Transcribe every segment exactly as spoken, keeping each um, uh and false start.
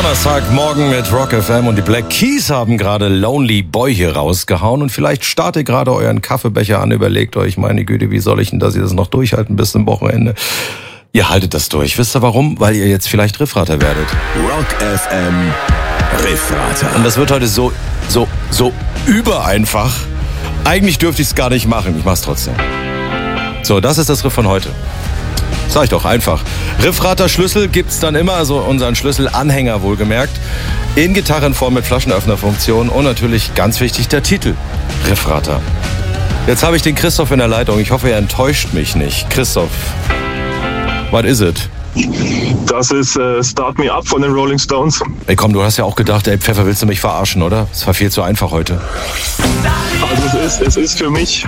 Donnerstagmorgen mit Rock F M und die Black Keys haben gerade Lonely Boy hier rausgehauen und vielleicht startet ihr gerade euren Kaffeebecher an, überlegt euch, meine Güte, wie soll ich denn, dass ihr das noch durchhalten bis zum Wochenende? Ihr haltet das durch. Wisst ihr warum? Weil ihr jetzt vielleicht Riffrater werdet. Rock F M Riffrater. Und das wird heute so, so, so übereinfach. Eigentlich dürfte ich es gar nicht machen, ich mach's trotzdem. So, das ist das Riff von heute. Sag ich doch, einfach. Riffrater Schlüssel gibt's dann immer, also unseren Schlüsselanhänger wohlgemerkt, in Gitarrenform mit Flaschenöffnerfunktion und natürlich ganz wichtig der Titel, Riffrater. Jetzt habe ich den Christoph in der Leitung, ich hoffe, er enttäuscht mich nicht. Christoph, what is it? Das ist äh, Start Me Up von den Rolling Stones. Ey komm, du hast ja auch gedacht, ey Pfeffer, willst du mich verarschen, oder? Es war viel zu einfach heute. Also es ist, es ist für mich...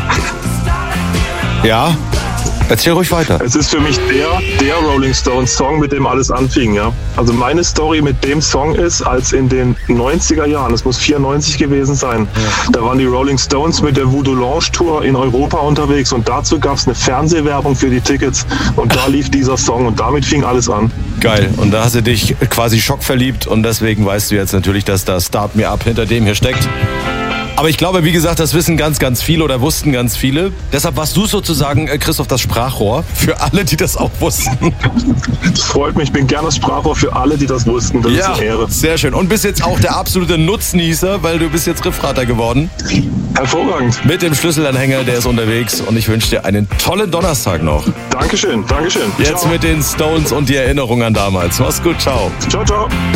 Ja? Erzähl ruhig weiter. Es ist für mich der, der Rolling Stones Song, mit dem alles anfing, ja. Also meine Story mit dem Song ist, als in den neunziger Jahren, es muss vierundneunzig gewesen sein, ja. Da waren die Rolling Stones mit der Voodoo Lounge Tour in Europa unterwegs und dazu gab es eine Fernsehwerbung für die Tickets und da lief dieser Song und damit fing alles an. Geil. Und da hast du dich quasi schockverliebt und deswegen weißt du jetzt natürlich, dass da Start Me Up hinter dem hier steckt. Aber ich glaube, wie gesagt, das wissen ganz, ganz viele oder wussten ganz viele. Deshalb warst du sozusagen, Christoph, das Sprachrohr für alle, die das auch wussten. Das freut mich. Ich bin gerne das Sprachrohr für alle, die das wussten. Das ja, ist eine Ehre. Sehr schön. Und bist jetzt auch der absolute Nutznießer, weil du bist jetzt Riffrater geworden. Hervorragend. Mit dem Schlüsselanhänger, der ist unterwegs. Und ich wünsche dir einen tollen Donnerstag noch. Dankeschön, Dankeschön. Jetzt ciao. Mit den Stones und die Erinnerung an damals. Mach's gut, ciao. Ciao, ciao.